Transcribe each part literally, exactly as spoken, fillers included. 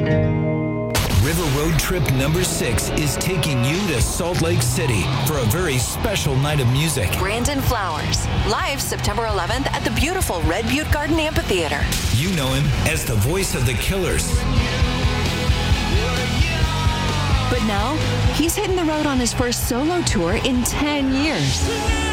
River Road Trip number six is taking you to Salt Lake City for a very special night of music. Brandon Flowers, live September eleventh at the beautiful Red Butte Garden Amphitheater. You know him as the voice of the Killers. But now, he's hitting the road on his first solo tour in ten years.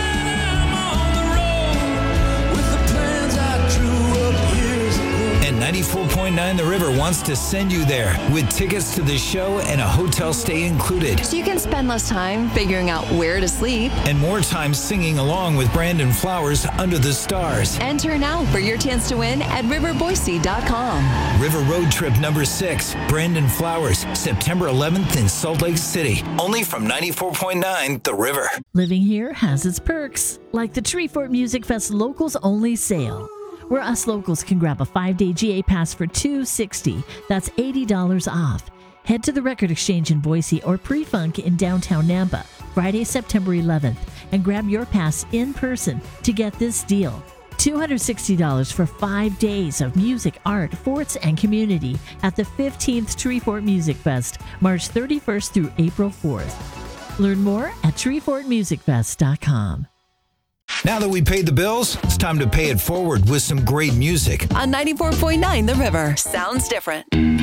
And ninety-four point nine The River wants to send you there with tickets to the show and a hotel stay included. So you can spend less time figuring out where to sleep. And more time singing along with Brandon Flowers under the stars. Enter now for your chance to win at river boise dot com. River Road Trip number six, Brandon Flowers, September eleventh in Salt Lake City. Only from ninety-four point nine The River. Living here has its perks, like the Treefort Music Fest Locals Only Sale, where us locals can grab a five-day G A pass for two hundred sixty dollars. That's eighty dollars off. Head to the Record Exchange in Boise or Pre-Funk in downtown Nampa, Friday, September eleventh, and grab your pass in person to get this deal. two hundred sixty dollars for five days of music, art, forts, and community at the fifteenth Treefort Music Fest, March thirty-first through April fourth. Learn more at treefort music fest dot com. Now that we paid the bills, it's time to pay it forward with some great music. On ninety-four point nine The River. Sounds different.